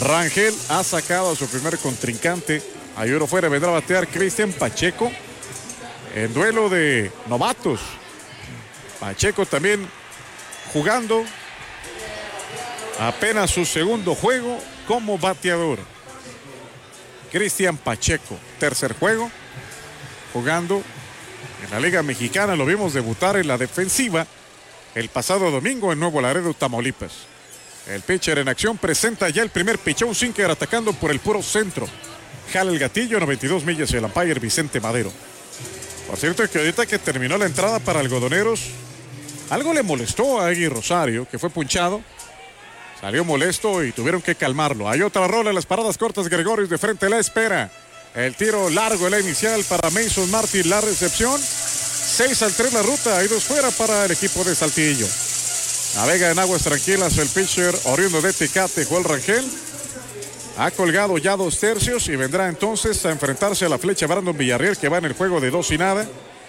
Rangel ha sacado a su primer contrincante. Ahí uno fuera, vendrá a batear Cristian Pacheco. En duelo de novatos. Pacheco también jugando apenas su segundo juego como bateador. Cristian Pacheco, tercer juego, jugando en la Liga Mexicana. Lo vimos debutar en la defensiva el pasado domingo en Nuevo Laredo, Tamaulipas. El pitcher en acción presenta ya el primer pitch, un sinker atacando por el puro centro. Jala el gatillo, 92 millas el umpire Vicente Madero. Por cierto, que ahorita que terminó la entrada para Algodoneros, algo le molestó a Egui Rosario, que fue punchado. Salió molesto y tuvieron que calmarlo. Hay otra rola en las paradas cortas. Gregorius de frente la espera. El tiro largo, la inicial para Mason Martin. La recepción. 6-3 la ruta. Hay 2 fuera para el equipo de Saltillo. Navega en aguas tranquilas el pitcher oriundo de Tecate, Joel Rangel. Ha colgado ya 2 tercios y vendrá entonces a enfrentarse a la flecha Brandon Villarreal, que va en el juego de 2-0.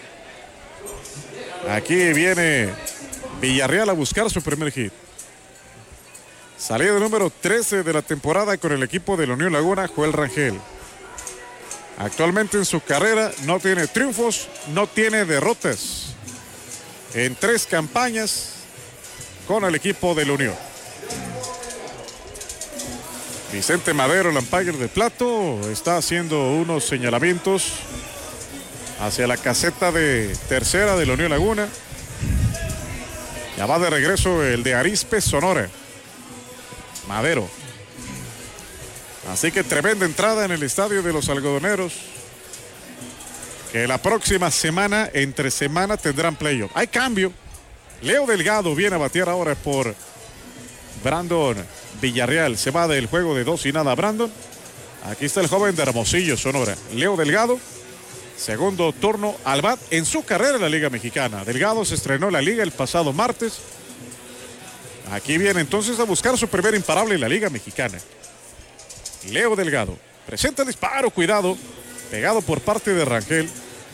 Aquí viene Villarreal a buscar su primer hit. Salida número 13 de la temporada con el equipo de la Unión Laguna, Joel Rangel. Actualmente en su carrera no tiene triunfos, no tiene derrotas. En 3 campañas con el equipo de la Unión. Vicente Madero, el umpire de plato, está haciendo unos señalamientos hacia la caseta de tercera de la Unión Laguna. Ya va de regreso el de Arizpe, Sonora. Madero. Así que tremenda entrada en el estadio de los Algodoneros, que la próxima semana, entre semana, tendrán playoff. Hay cambio. Leo Delgado viene a batear ahora por Brandon Villarreal. Se va del juego de 2-0 Brandon. Aquí está el joven de Hermosillo, Sonora. Leo Delgado, segundo turno al bat en su carrera en la Liga Mexicana. Delgado se estrenó en la Liga el pasado martes. Aquí viene entonces a buscar su primer imparable en la Liga Mexicana. Leo Delgado presenta el disparo, cuidado, pegado por parte de Rangel.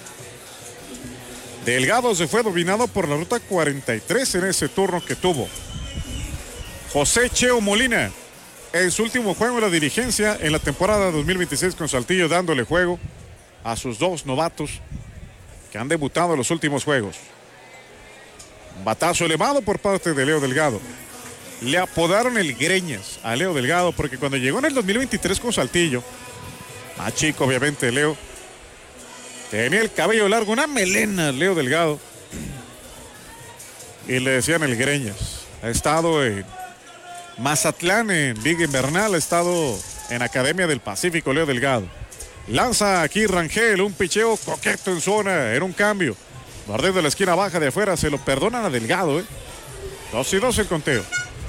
Delgado se fue dominado por la ruta 43 en ese turno que tuvo. José Cheo Molina, en su último juego en la dirigencia en la temporada 2026 con Saltillo, dándole juego a sus 2 novatos que han debutado en los últimos juegos. Un batazo elevado por parte de Leo Delgado. Le apodaron el Greñas a Leo Delgado porque cuando llegó en el 2023 con Saltillo, más chico obviamente Leo, tenía el cabello largo, una melena Leo Delgado, y le decían el Greñas. Ha estado en Mazatlán en Liga Invernal, ha estado en Academia del Pacífico Leo Delgado. Lanza aquí Rangel, un picheo coqueto en zona, era un cambio. Guardé de la esquina baja de afuera, se lo perdonan a Delgado. 2-2 el conteo.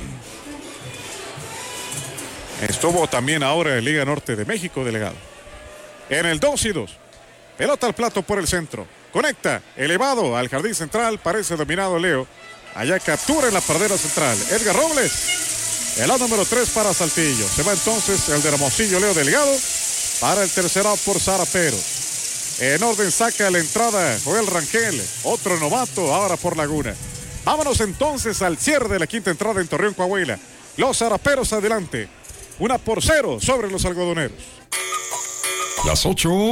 Estuvo también ahora en Liga Norte de México, Delgado. En el 2-2. Pelota al plato por el centro. Conecta, elevado al jardín central. Parece dominado Leo. Allá captura en la pradera central. Edgar Robles. El out número 3 para Saltillo. Se va entonces el de Hermosillo, Leo Delgado. Para el tercer out por Zaraperos. En orden saca la entrada Joel Rangel. Otro novato ahora por Laguna. Vámonos entonces al cierre de la quinta entrada en Torreón, Coahuila. Los Zaraperos adelante. 1-0 sobre los Algodoneros. Las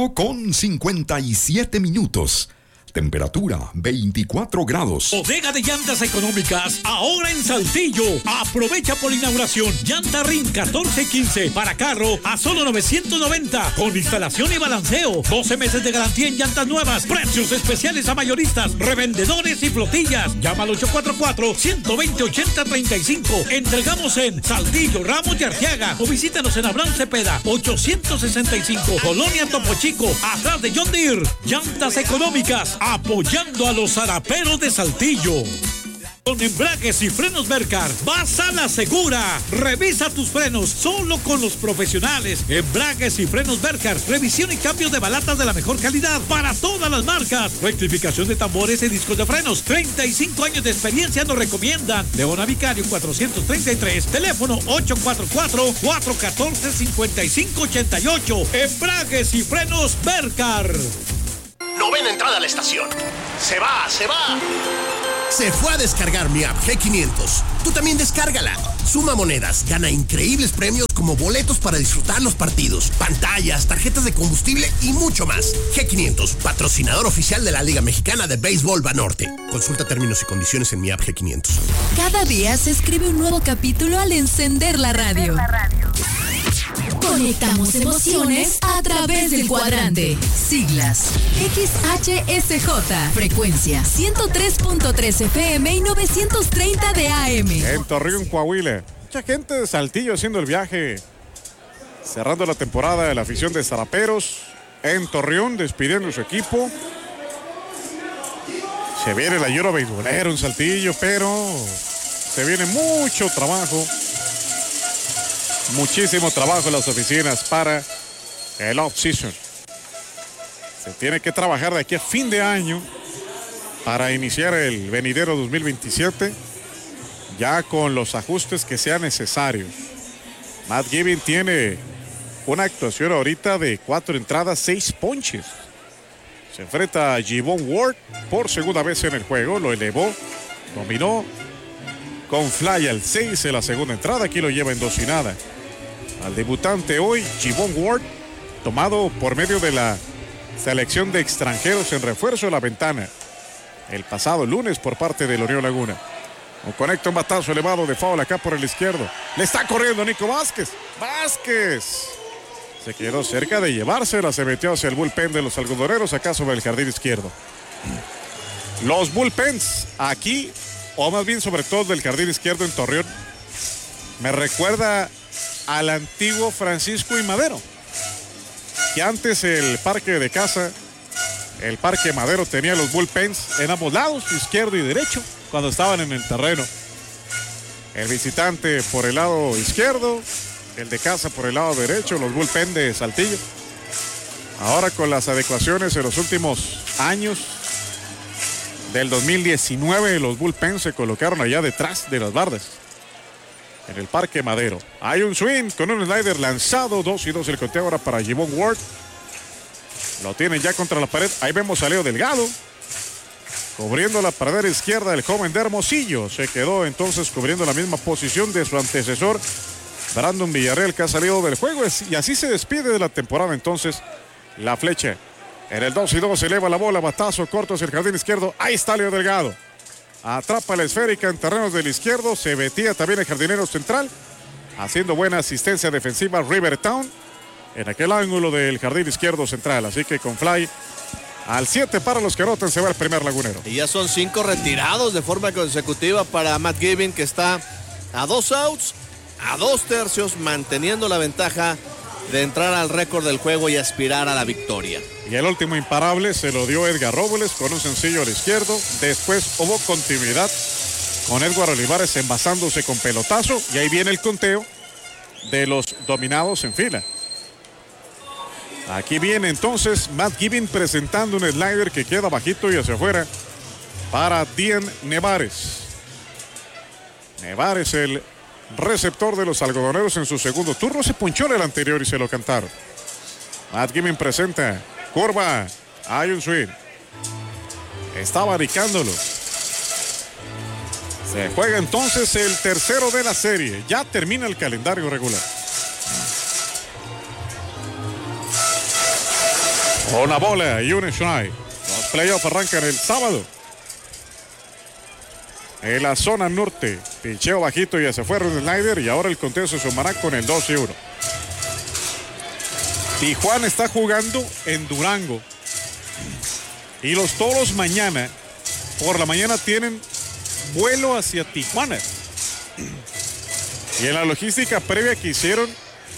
8:57. Temperatura 24 grados. Bodega de llantas económicas, ahora en Saltillo. Aprovecha por inauguración. Llanta RIN 1415 para carro a solo 990. Con instalación y balanceo. 12 meses de garantía en llantas nuevas. Precios especiales a mayoristas, revendedores y flotillas. Llama al 844-120-8035. Entregamos en Saltillo, Ramos y Arteaga. O visítanos en Abraham Cepeda, 865. Colonia Topo Chico, atrás de John Deere. Llantas económicas, apoyando a los Zaraperos de Saltillo. Con embragues y frenos Bercar, vas a la segura. Revisa tus frenos solo con los profesionales. Embragues y frenos Bercar, revisión y cambios de balatas de la mejor calidad para todas las marcas. Rectificación de tambores y discos de frenos. 35 años de experiencia nos recomiendan. Leona Vicario 433, teléfono 844-414-5588. Embragues y frenos Bercar. Novena entrada a la estación. Se va, se va. Se fue a descargar mi app G500. Tú también descárgala. Suma monedas, gana increíbles premios como boletos para disfrutar los partidos, pantallas, tarjetas de combustible y mucho más. G500, patrocinador oficial de la Liga Mexicana de Béisbol Banorte. Consulta términos y condiciones en mi app G500. Cada día se escribe un nuevo capítulo al encender la radio. Conectamos emociones a través del cuadrante. Siglas XHSJ, frecuencia 103.3 FM y 930 de AM. En Torreón, Coahuila, mucha gente de Saltillo haciendo el viaje, cerrando la temporada de la afición de Zaraperos. En Torreón, despidiendo su equipo. Se viene la Euro beisbolero en Saltillo, pero se viene mucho trabajo. Muchísimo trabajo en las oficinas para el off-season. Se tiene que trabajar de aquí a fin de año para iniciar el venidero 2027, ya con los ajustes que sean necesarios. Matt Giving tiene una actuación ahorita de 4 entradas, 6 ponches. Se enfrenta a Javon Ward por segunda vez en el juego, lo elevó, dominó con fly al 6 en la segunda entrada, aquí lo lleva en 2-0. Al debutante hoy, Javon Ward, tomado por medio de la selección de extranjeros en refuerzo de la ventana el pasado lunes por parte de Unión Laguna. Conecta un batazo elevado de foul acá por el izquierdo. Le está corriendo Nico Vázquez. Vázquez se quedó cerca de llevársela, se metió hacia el bullpen de los algodoneros acá sobre el jardín izquierdo. Los bullpens aquí, o más bien sobre todo del jardín izquierdo en Torreón, me recuerda al antiguo Francisco y Madero, que antes el parque de casa, el Parque Madero, tenía los bullpens en ambos lados, izquierdo y derecho, cuando estaban en el terreno. El visitante por el lado izquierdo, el de casa por el lado derecho, los bullpen de Saltillo. Ahora con las adecuaciones en los últimos años, del 2019, los bullpens se colocaron allá detrás de las bardas, en el Parque Madero. Hay un swing con un slider lanzado, 2-2 el conteo ahora para Javon Ward. Lo tienen ya contra la pared. Ahí vemos a Leo Delgado cubriendo la pradera izquierda del joven de Hermosillo. Se quedó entonces cubriendo la misma posición de su antecesor Brandon Villarreal, que ha salido del juego, y así se despide de la temporada entonces la flecha. En el 2-2 eleva la bola, batazo corto hacia el jardín izquierdo. Ahí está Leo Delgado. Atrapa la esférica en terrenos del izquierdo. Se metía también el jardinero central, haciendo buena asistencia defensiva Rivertown en aquel ángulo del jardín izquierdo central. Así que con fly al 7 para los que anotan, se va el primer lagunero. Y ya son 5 retirados de forma consecutiva para Matt Giving, que está a 2 outs, a 2 tercios, manteniendo la ventaja de entrar al récord del juego y aspirar a la victoria. Y el último imparable se lo dio Edgar Robles con un sencillo al izquierdo. Después hubo continuidad con Edgar Olivares envasándose con pelotazo, y ahí viene el conteo de los dominados en fila. Aquí viene entonces Matt Giving presentando un slider que queda bajito y hacia afuera para Dien Nevares. Nevares, el receptor de los algodoneros, en su segundo turno se ponchó en el anterior y se lo cantaron. Matt Giving presenta curva, hay un swing, está barricándolo. Se juega entonces el tercero de la serie. Ya termina el calendario regular. Una bola y un strike. Los playoffs arrancan el sábado en la zona norte. Picheo bajito y hacia afuera el slider, y ahora el conteo se sumará con el 2-1. Tijuana está jugando en Durango, y los Toros mañana por la mañana tienen vuelo hacia Tijuana, y en la logística previa que hicieron,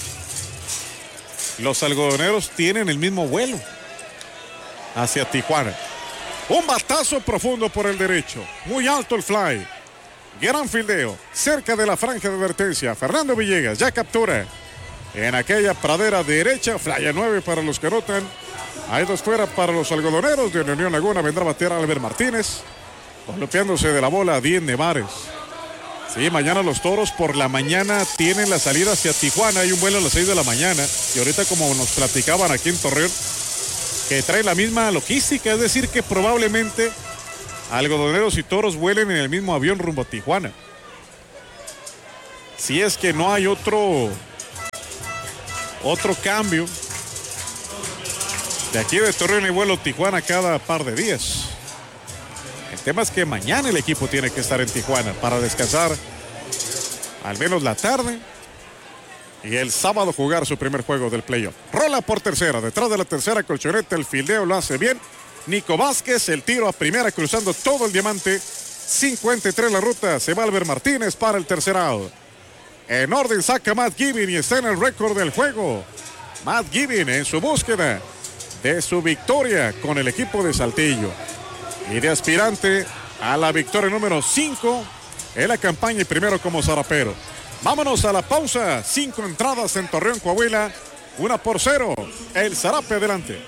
los algodoneros tienen el mismo vuelo hacia Tijuana. Un batazo profundo por el derecho, muy alto el fly, gran fildeo cerca de la franja de advertencia. Fernando Villegas ya captura en aquella pradera derecha, fly a 9 para los que anotan. Hay 2 fuera para los algodoneros. De Unión Laguna vendrá a batear a Albert Martínez, golpeándose de la bola a Dien Nevares. Sí, mañana los Toros por la mañana tienen la salida hacia Tijuana. Hay un vuelo a las 6 de la mañana, y ahorita, como nos platicaban aquí en Torreón, que trae la misma logística, es decir, que probablemente algodoneros y toros vuelen en el mismo avión rumbo a Tijuana. Si es que no hay otro cambio. De aquí de Torreón hay vuelo Tijuana cada par de días. El tema es que mañana el equipo tiene que estar en Tijuana para descansar al menos la tarde y el sábado jugar su primer juego del playoff. Rola por tercera, detrás de la tercera colchoneta, el fildeo lo hace bien Nico Vázquez, el tiro a primera cruzando todo el diamante. 53 la ruta, se va Albert Martínez para el tercer out. En orden saca Matt Gibbing y está en el récord del juego. Matt Gibbing en su búsqueda de su victoria con el equipo de Saltillo y de aspirante a la victoria número 5 en la campaña y primero como zarapero. Vámonos a la pausa. 5 entradas en Torreón, Coahuila. 1-0. El zarape adelante.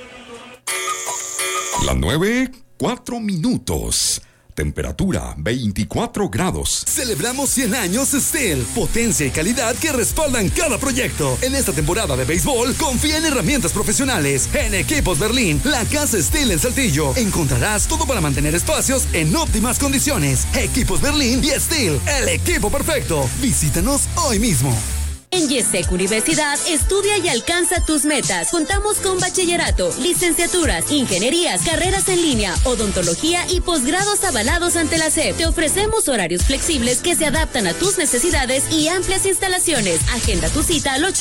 La 9, 4 minutos. Temperatura 24 grados. Celebramos 100 años Steel. Potencia y calidad que respaldan cada proyecto. En esta temporada de béisbol, confía en herramientas profesionales. En Equipos Berlín, la casa Steel en Saltillo. Encontrarás todo para mantener espacios en óptimas condiciones. Equipos Berlín y Steel, el equipo perfecto. Visítanos hoy mismo. En Yesec Universidad, estudia y alcanza tus metas. Contamos con bachillerato, licenciaturas, ingenierías, carreras en línea, odontología y posgrados avalados ante la SEP. Te ofrecemos horarios flexibles que se adaptan a tus necesidades y amplias instalaciones. Agenda tu cita al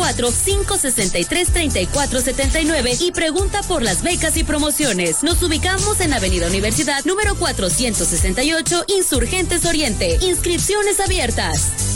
844-563-3479 y pregunta por las becas y promociones. Nos ubicamos en Avenida Universidad, número 468, Insurgentes Oriente. Inscripciones abiertas.